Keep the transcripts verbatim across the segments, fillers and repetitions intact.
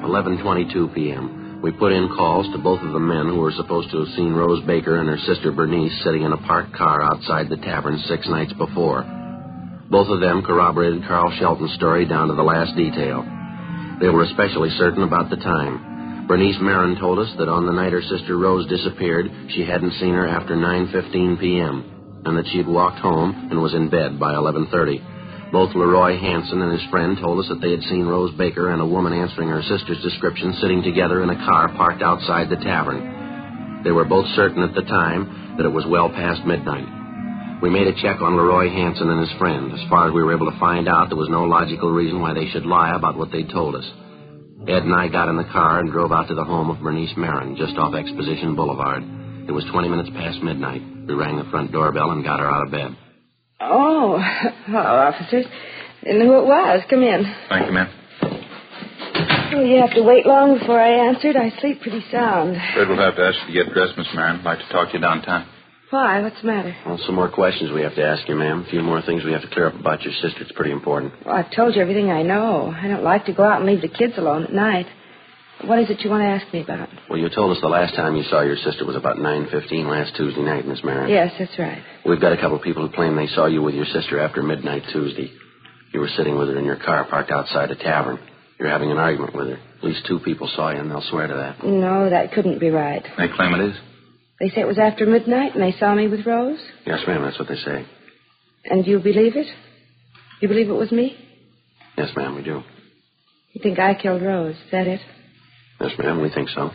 eleven twenty-two p.m. We put in calls to both of the men who were supposed to have seen Rose Baker and her sister Bernice sitting in a parked car outside the tavern six nights before. Both of them corroborated Carl Shelton's story down to the last detail. They were especially certain about the time. Bernice Marin told us that on the night her sister Rose disappeared, she hadn't seen her after nine fifteen p.m., and that she had walked home and was in bed by eleven thirty. Both Leroy Hansen and his friend told us that they had seen Rose Baker and a woman answering her sister's description sitting together in a car parked outside the tavern. They were both certain at the time that it was well past midnight. We made a check on Leroy Hansen and his friend. As far as we were able to find out, there was no logical reason why they should lie about what they'd told us. Ed and I got in the car and drove out to the home of Bernice Marin, just off Exposition Boulevard. It was twenty minutes past midnight. We rang the front doorbell and got her out of bed. Oh, hello, officers. Didn't know who it was. Come in. Thank you, ma'am. Oh, you have to wait long before I answered. I sleep pretty sound. Fred will have to ask you to get dressed, Miss Marin. I'd like to talk to you downtown. Why? What's the matter? Well, some more questions we have to ask you, ma'am. A few more things we have to clear up about your sister. It's pretty important. Well, I've told you everything I know. I don't like to go out and leave the kids alone at night. What is it you want to ask me about? Well, you told us the last time you saw your sister was about nine fifteen last Tuesday night, Miss Marin. Yes, that's right. We've got a couple of people who claim they saw you with your sister after midnight Tuesday. You were sitting with her in your car parked outside a tavern. You're having an argument with her. At least two people saw you, and they'll swear to that. No, that couldn't be right. They claim it is. They say it was after midnight and they saw me with Rose? Yes, ma'am, that's what they say. And you believe it? You believe it was me? Yes, ma'am, we do. You think I killed Rose, is that it? Yes, ma'am, we think so.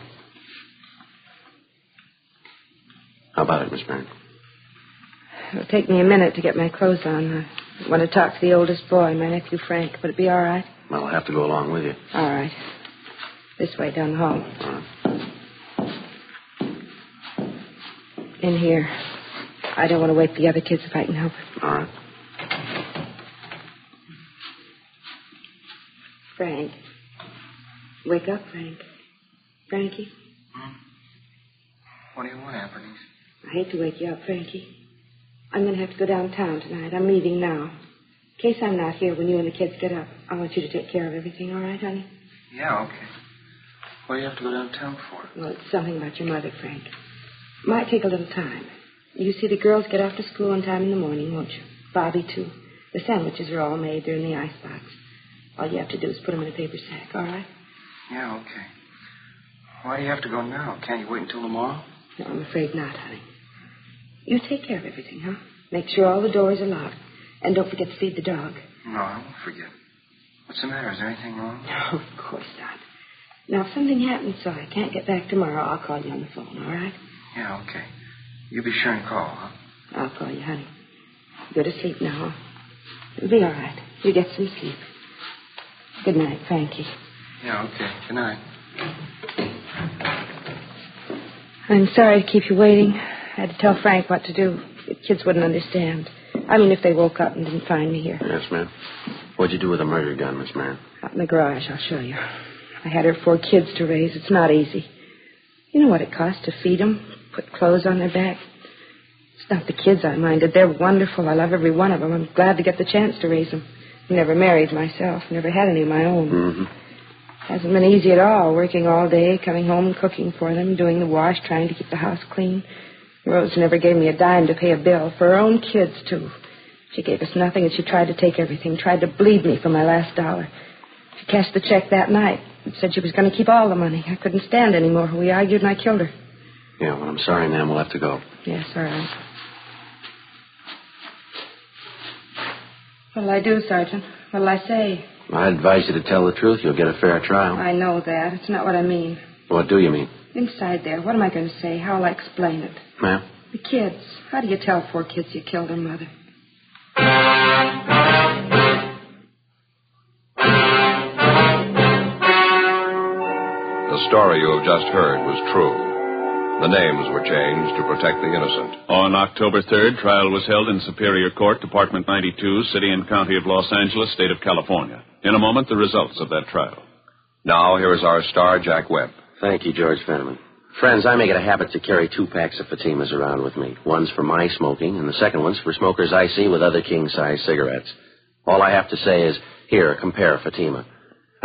How about it, Miss Marin? It'll take me a minute to get my clothes on. I want to talk to the oldest boy, my nephew Frank. Would it be all right? Well, I'll have to go along with you. All right. This way, down the hall. All right. In here. I don't want to wake the other kids if I can help it. All right. Frank. Wake up, Frank. Frankie? Hmm? What do you want, Aunt Bernice? I hate to wake you up, Frankie. I'm going to have to go downtown tonight. I'm leaving now. In case I'm not here when you and the kids get up, I want you to take care of everything, all right, honey? Yeah, okay. What do you have to go downtown for? Well, it's something about your mother, Frank. Might take a little time. You see, the girls get off to school on time in the morning, won't you? Bobby, too. The sandwiches are all made. They're in the icebox. All you have to do is put them in a paper sack, all right? Yeah, okay. Why do you have to go now? Can't you wait until tomorrow? No, I'm afraid not, honey. You take care of everything, huh? Make sure all the doors are locked. And don't forget to feed the dog. No, I won't forget. What's the matter? Is there anything wrong? No, of course not. Now, if something happens so I can't get back tomorrow, I'll call you on the phone, all right? Yeah, okay. You be sure and call, huh? I'll call you, honey. Go to sleep now. It'll be all right. You get some sleep. Good night, Frankie. Yeah, okay. Good night. I'm sorry to keep you waiting. I had to tell Frank what to do. The kids wouldn't understand. I mean, if they woke up and didn't find me here. Yes, ma'am. What'd you do with the murder gun, Miss Marin? Out in the garage, I'll show you. I had her four kids to raise. It's not easy. You know what it costs to feed them, put clothes on their back? It's not the kids I minded. They're wonderful. I love every one of them. I'm glad to get the chance to raise them. Never married myself. Never had any of my own. Mm-hmm. Hasn't been easy at all, working all day, coming home and cooking for them, doing the wash, trying to keep the house clean. Rose never gave me a dime to pay a bill, for her own kids, too. She gave us nothing, and she tried to take everything, tried to bleed me for my last dollar. She cashed the check that night and said she was going to keep all the money. I couldn't stand anymore. We argued, and I killed her. Yeah, well, I'm sorry, ma'am. We'll have to go. Yes, all right. What'll I do, Sergeant? What'll I say? I advise you to tell the truth. You'll get a fair trial. I know that. It's not what I mean. What do you mean? Inside there, what am I going to say? How'll I explain it? Ma'am? The kids. How do you tell four kids you killed their mother? The story you have just heard was true. The names were changed to protect the innocent. On October third, trial was held in Superior Court, Department ninety-two, City and County of Los Angeles, State of California. In a moment, the results of that trial. Now, here is our star, Jack Webb. Thank you, George Fenneman. Friends, I make it a habit to carry two packs of Fatimas around with me. One's for my smoking, and the second one's for smokers I see with other king-size cigarettes. All I have to say is, here, compare Fatima.